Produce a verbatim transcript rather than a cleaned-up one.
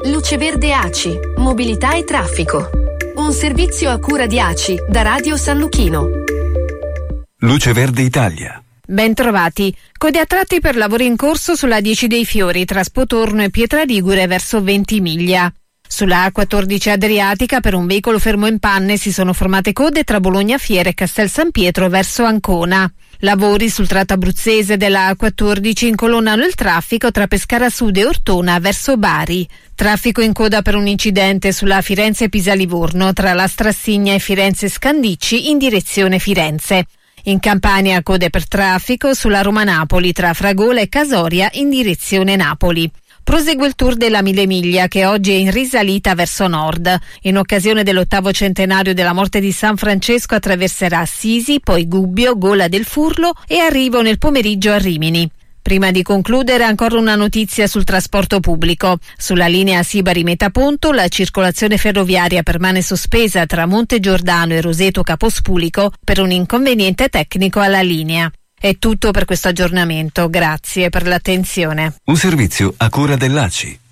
Luce Verde A C I, mobilità e traffico. Un servizio a cura di A C I da Radio San Luchino. Luce Verde Italia. Bentrovati. Code a tratti per lavori in corso sulla dieci dei Fiori tra Spotorno e Pietraligure verso Ventimiglia. Sulla A quattordici Adriatica per un veicolo fermo in panne si sono formate code tra Bologna Fiere e Castel San Pietro verso Ancona. Lavori sul tratto abruzzese della A quattordici incolonnano il traffico tra Pescara Sud e Ortona verso Bari. Traffico in coda per un incidente sulla Firenze-Pisa-Livorno tra la Strassigna e Firenze-Scandicci in direzione Firenze. In Campania code per traffico sulla Roma-Napoli tra Fragola e Casoria in direzione Napoli. Prosegue il tour della Mille Miglia che oggi è in risalita verso nord. In occasione dell'ottavo centenario della morte di San Francesco attraverserà Assisi, poi Gubbio, Gola del Furlo e arrivo nel pomeriggio a Rimini. Prima di concludere ancora una notizia sul trasporto pubblico. Sulla linea Sibari-Metaponto la circolazione ferroviaria permane sospesa tra Monte Giordano e Roseto Capospulico per un inconveniente tecnico alla linea. È tutto per questo aggiornamento, grazie per l'attenzione. Un servizio a cura dell'A C I.